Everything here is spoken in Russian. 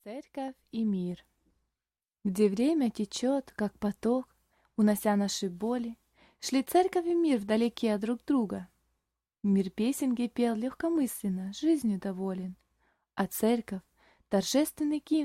Церковь и мир. Где время течет, как поток, унося наши боли, шли церковь и мир вдалеке от друг друга. Мир песенки пел легкомысленно, жизнью доволен, а церковь — торжественный гимн